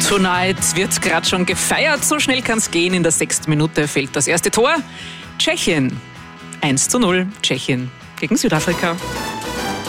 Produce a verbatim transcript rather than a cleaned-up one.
Tonight wird gerade schon gefeiert. So schnell kann es gehen. In der sechsten Minute fällt das erste Tor. Tschechien. eins zu null. Tschechien gegen Südafrika.